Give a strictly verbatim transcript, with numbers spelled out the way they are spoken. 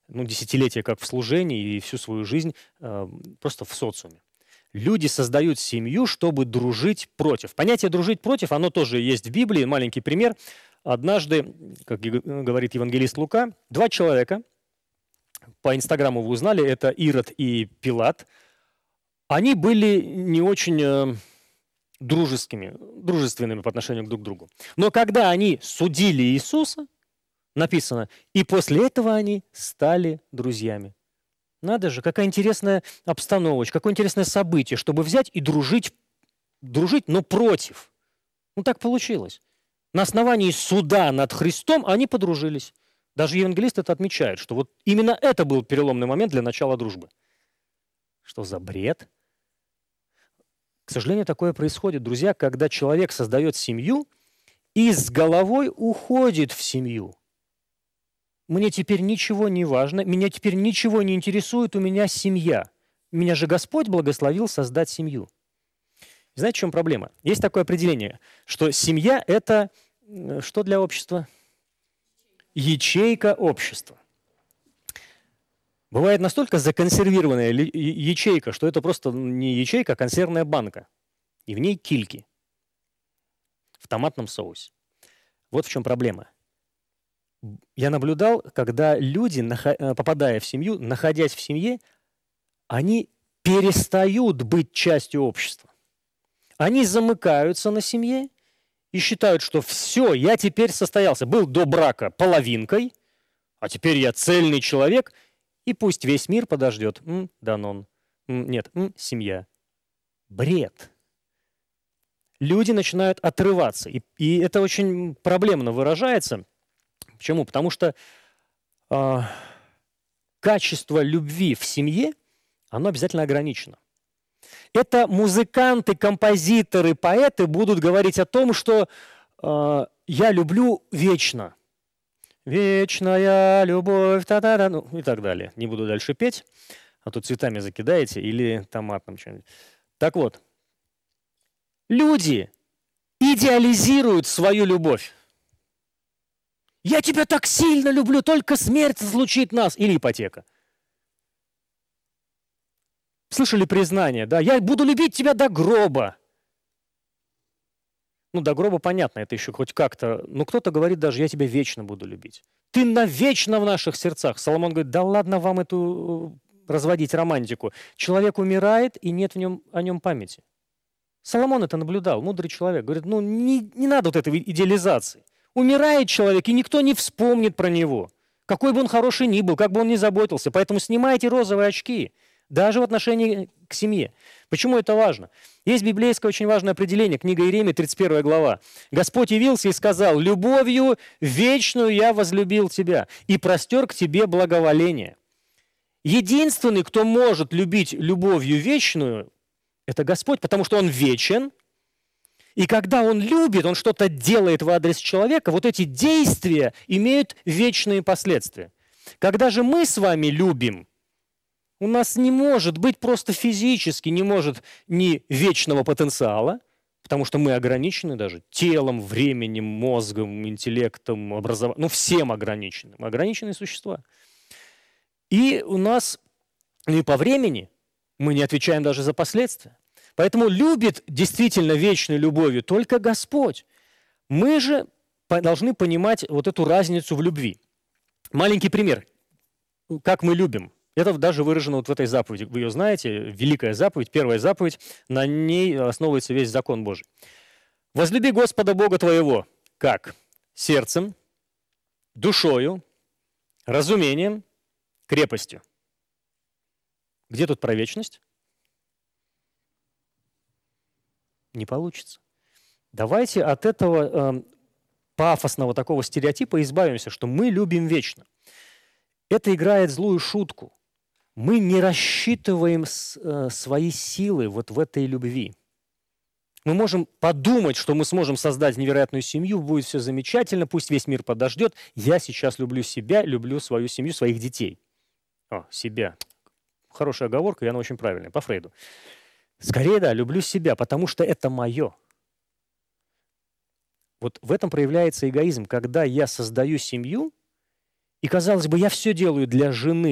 ну, десятилетия как в служении и всю свою жизнь э, просто в социуме. Люди создают семью, чтобы дружить против. Понятие «дружить против», оно тоже есть в Библии. Маленький пример. Однажды, как говорит евангелист Лука, два человека, по Инстаграму вы узнали, это Ирод и Пилат, они были не очень э, дружескими, дружественными по отношению друг к другу. Но когда они судили Иисуса, написано, и после этого они стали друзьями. Надо же, какая интересная обстановочка, какое интересное событие, чтобы взять и дружить, дружить, но против. Ну так получилось. На основании суда над Христом они подружились. Даже евангелист это отмечает, что вот именно это был переломный момент для начала дружбы. Что за бред? К сожалению, такое происходит, друзья, когда человек создает семью и с головой уходит в семью. Мне теперь ничего не важно, меня теперь ничего не интересует, у меня семья. Меня же Господь благословил создать семью. Знаете, в чем проблема? Есть такое определение, что семья – это что для общества? Ячейка общества. Бывает настолько законсервированная ячейка, что это просто не ячейка, а консервная банка. И в ней кильки в томатном соусе. Вот в чем проблема. Я наблюдал, когда люди, попадая в семью, находясь в семье, они перестают быть частью общества. Они замыкаются на семье и считают, что все, я теперь состоялся. Был до брака половинкой, а теперь я цельный человек, и пусть весь мир подождет. М, Данон. М, нет, м, семья. Бред. Люди начинают отрываться. И, и это очень проблемно выражается. Почему? Потому что э, качество любви в семье, оно обязательно ограничено. Это музыканты, композиторы, поэты будут говорить о том, что э, я люблю вечно. Вечная любовь, та-та-та, ну и так далее. Не буду дальше петь, а то цветами закидаете или томатом что-нибудь. Так вот, люди идеализируют свою любовь. Я тебя так сильно люблю, только смерть разлучит нас. Или ипотека. Слышали признание, да? Я буду любить тебя до гроба. Ну, до гроба понятно, это еще хоть как-то. Но кто-то говорит даже, я тебя вечно буду любить. Ты навечно в наших сердцах. Соломон говорит, да ладно вам эту разводить романтику. Человек умирает, и нет в нем, о нем памяти. Соломон это наблюдал, мудрый человек. Говорит, ну не, не надо вот этой идеализации. Умирает человек, и никто не вспомнит про него. Какой бы он хороший ни был, как бы он ни заботился. Поэтому снимайте розовые очки, даже в отношении к семье. Почему это важно? Есть библейское очень важное определение, книга Иеремии, тридцать первая глава. «Господь явился и сказал, любовью вечную я возлюбил тебя и простер к тебе благоволение». Единственный, кто может любить любовью вечную, это Господь, потому что Он вечен. И когда Он любит, Он что-то делает в адрес человека, вот эти действия имеют вечные последствия. Когда же мы с вами любим, у нас не может быть просто физически, не может ни вечного потенциала, потому что мы ограничены даже телом, временем, мозгом, интеллектом, образованием, ну всем ограничены. Мы ограниченные существа. И у нас, ну и по времени, мы не отвечаем даже за последствия. Поэтому любит действительно вечной любовью только Господь. Мы же должны понимать вот эту разницу в любви. Маленький пример, как мы любим. Это даже выражено вот в этой заповеди. Вы ее знаете, великая заповедь, первая заповедь, на ней основывается весь закон Божий. «Возлюби Господа Бога твоего, как? Сердцем, душою, разумением, крепостью». Где тут про вечность? Не получится. Давайте от этого э, пафосного такого стереотипа избавимся, что мы любим вечно. Это играет злую шутку. Мы не рассчитываем с, э, свои силы вот в этой любви. Мы можем подумать, что мы сможем создать невероятную семью, будет все замечательно, пусть весь мир подождет. Я сейчас люблю себя, люблю свою семью, своих детей. О, себя. Хорошая оговорка, и она очень правильная, по Фрейду. Скорее, да, люблю себя, потому что это мое. Вот в этом проявляется эгоизм, когда я создаю семью, И, казалось бы, я все делаю для жены,